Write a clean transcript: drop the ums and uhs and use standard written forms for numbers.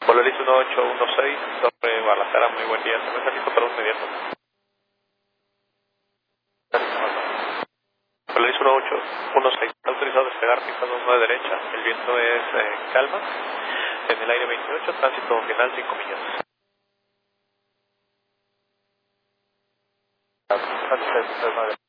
Polaris 1816, Torre Guadalajara, muy buen día. Se encuentra listo para un inmediato. Polaris 1816, está autorizado a despegar pista 29 derecha. El viento es calma. En el aire 28, tránsito final 5 millas. Gracias,